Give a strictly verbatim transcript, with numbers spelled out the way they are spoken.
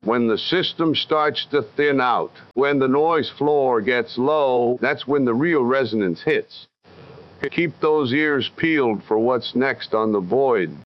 When the system starts to thin out, when the noise floor gets low, that's when the real resonance hits. Keep those ears peeled for what's next on The Void.